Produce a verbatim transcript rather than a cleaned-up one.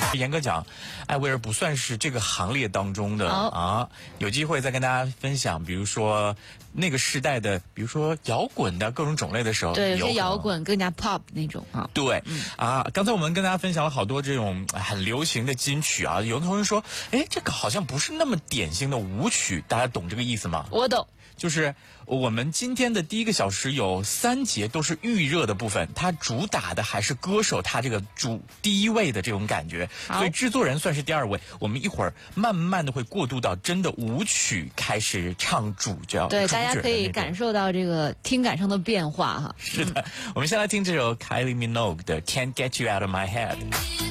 严格讲，艾薇儿不算是这个行列当中的、 哦、 啊。有机会再跟大家分享，比如说那个时代的，比如说摇滚的各种种类的时候， 对，有些摇滚更加 pop 那种啊。 对、 嗯、 啊，刚才我们跟大家分享了好多这种很流行的金曲啊。有的同学说，哎，这个好像不是那么典型的舞曲，大家懂这个意思吗？ 我懂。 就是我们今天的第一个小时有三节都是预热的部分，它主打的还是歌手他这个主第一位的这种感觉，所以制作人算是第二位。我们一会儿慢慢的会过渡到真的舞曲开始唱主角， 对，大家可以感受到这个听感上的变化哈。 是的，嗯、我们先来听这首 Kylie Minogue 的 Can't Get You Out of My Head。